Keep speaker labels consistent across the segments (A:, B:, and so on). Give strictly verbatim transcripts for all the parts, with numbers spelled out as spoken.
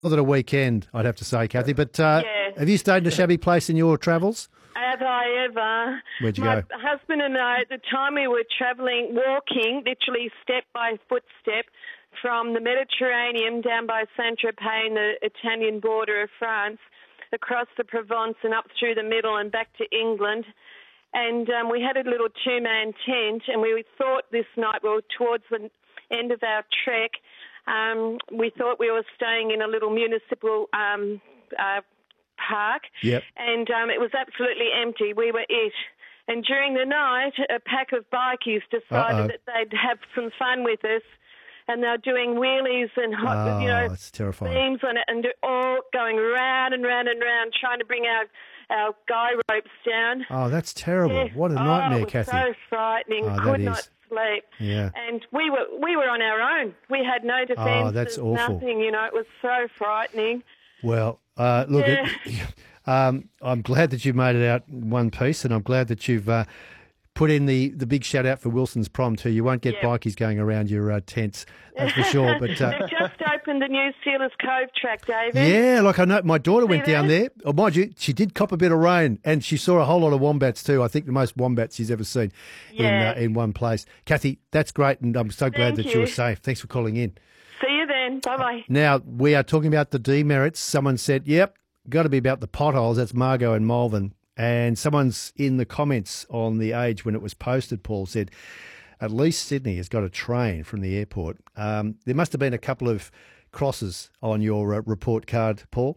A: More than a weekend, I'd have to say, Kathy. But uh,
B: Yeah.
A: have you stayed in a shabby place in your travels?
B: Have I ever?
A: Where'd you
B: My
A: go?
B: husband and I, at the time we were travelling, walking, literally step by footstep, from the Mediterranean down by Saint-Tropez and the Italian border of France, across the Provence and up through the middle and back to England. And um, we had a little two-man tent, and we thought this night, we were towards the end of our trek, um, we thought we were staying in a little municipal um, uh, park,
A: Yep.
B: and um, it was absolutely empty. We were it. And during the night, a pack of bikies decided
A: Uh-oh.
B: that they'd have some fun with us, and they're doing wheelies and hot,
A: Oh,
B: you know,
A: that's terrifying.
B: beams on it, and they're all going round and round and round, trying to bring our our guy ropes down.
A: Oh, that's terrible.
B: Yeah.
A: What a
B: Oh,
A: nightmare,
B: it was
A: Kathy.
B: so frightening.
A: Oh, that
B: Could
A: is.
B: not sleep.
A: Yeah.
B: And we were we were on our own. We had no defence.
A: Oh, that's awful.
B: Nothing. You know, it was so frightening.
A: Well, uh, look,
B: Yeah.
A: it, um, I'm glad that you made it out in one piece, and I'm glad that you've uh, put in the, the big shout out for Wilson's Prom too. You won't get
B: Yep.
A: bikies going around your uh, tents, that's for sure. But uh,
B: They've just opened the new Sealers Cove track, David.
A: yeah, like I know my daughter went
B: See
A: down
B: that?
A: there. Oh, mind you, she did cop a bit of rain, and she saw a whole lot of wombats too. I think the most wombats she's ever seen
B: Yeah.
A: in uh, in one place. Kathy, that's great, and I'm so glad
B: Thank
A: that you were
B: you.
A: safe. Thanks for calling in.
B: See you then. Bye bye.
A: Now, we are talking about the demerits. Someone said, yep, got to be about the potholes. That's Margot and Malvern. And someone's in the comments on The Age when it was posted, Paul, said, at least Sydney has got a train from the airport. Um, there must have been a couple of crosses on your uh, report card, Paul.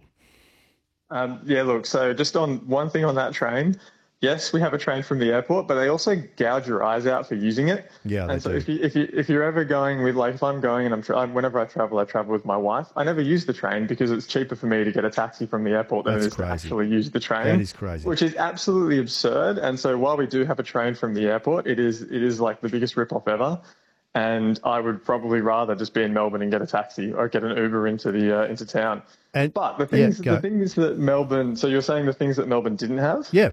C: Um, yeah, look, so just on one thing on that train, yes, we have a train from the airport, but they also gouge your eyes out for using it.
A: Yeah, they
C: and so
A: do.
C: if you if you if you're ever going with, like, if I'm going and I'm tra- whenever I travel, I travel with my wife. I never use the train because it's cheaper for me to get a taxi from the airport than
A: That's
C: it is
A: crazy.
C: to actually use the train.
A: That is crazy.
C: Which is absolutely absurd. And so while we do have a train from the airport, it is it is like the biggest rip-off ever. And I would probably rather just be in Melbourne and get a taxi or get an Uber into the uh, into town.
A: And
C: But the
A: yeah,
C: things
A: go.
C: the things that Melbourne. So you're saying the things that Melbourne didn't have?
A: Yeah.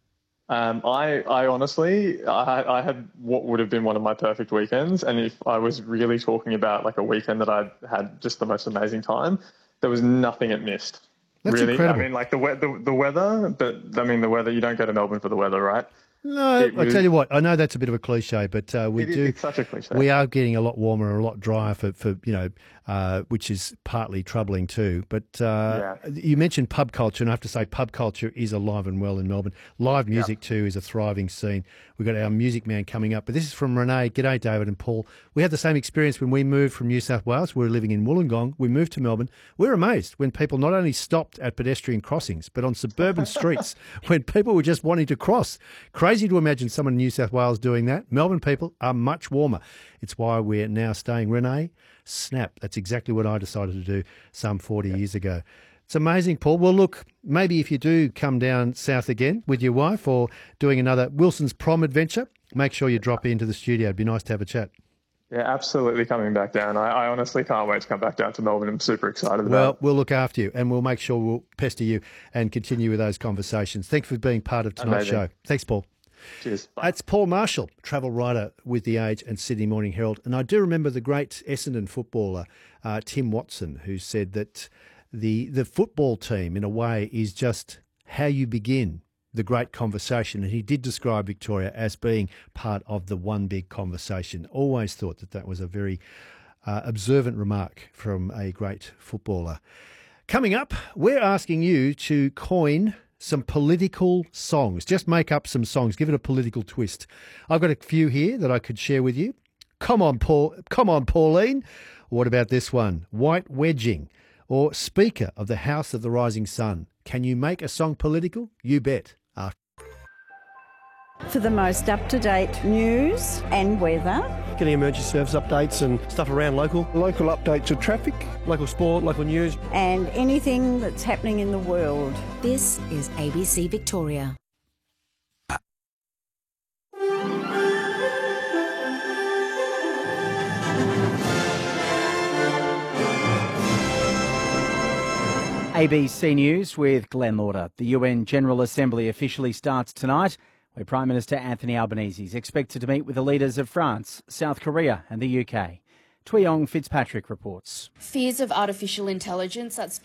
C: Um, I, I honestly, I, I had what would have been one of my perfect weekends. And if I was really talking about like a weekend that I had just the most amazing time, there was nothing it missed.
A: That's
C: really.
A: incredible.
C: I mean, like the, we- the the weather, but I mean, the weather, you don't go to Melbourne for the weather, right?
A: No,
C: It
A: I
C: was-
A: tell you what, I know that's a bit of a cliche, but uh, we
C: It is-
A: do.
C: it's such a cliche.
A: We are getting a lot warmer and a lot drier for, for you know, uh, which is partly troubling too. But uh, you mentioned pub culture, and I have to say, pub culture is alive and well in Melbourne. Live music too is a thriving scene. We've got our music man coming up, but this is from Renee. G'day, David and Paul. We had the same experience when we moved from New South Wales. We were living in Wollongong. We moved to Melbourne. We were amazed when people not only stopped at pedestrian crossings, but on suburban streets when people were just wanting to cross. Crazy to imagine someone in New South Wales doing that. Melbourne people are much warmer. It's why we're now staying. Renee, snap. That's exactly what I decided to do some forty years ago. It's amazing, Paul. Well, look, maybe if you do come down south again with your wife or doing another Wilson's Prom adventure, make sure you drop into the studio. It'd be nice to have a chat.
C: Yeah, absolutely coming back down. I, I honestly can't wait to come back down to Melbourne. I'm super excited about
A: Well,
C: it.
A: we'll look after you and we'll make sure we'll pester you and continue with those conversations. Thanks for being part of tonight's
C: Amazing.
A: show. Thanks, Paul.
C: Cheers.
A: That's Paul Marshall, travel writer with The Age and Sydney Morning Herald. And I do remember the great Essendon footballer, uh, Tim Watson, who said that the the football team, in a way, is just how you begin the great conversation. And he did describe Victoria as being part of the one big conversation. Always thought that that was a very uh, observant remark from a great footballer. Coming up, we're asking you to coin some political songs. Just make up some songs. Give it a political twist. I've got a few here that I could share with you. Come on, Paul. Come on, Pauline. What about this one? White wedging or Speaker of the House of the Rising Sun. Can you make a song political? You bet. Uh,
D: For the most up-to-date news and weather.
E: Getting emergency service updates and stuff around local.
F: Local updates of traffic.
E: Local sport, local news.
D: And anything that's happening in the world.
G: This is A B C Victoria.
H: A B C News with Glenn Lauder. The U N General Assembly officially starts tonight, where Prime Minister Anthony Albanese is expected to meet with the leaders of France, South Korea and the U K. Tweeyong Fitzpatrick reports.
I: Fears of artificial intelligence, that's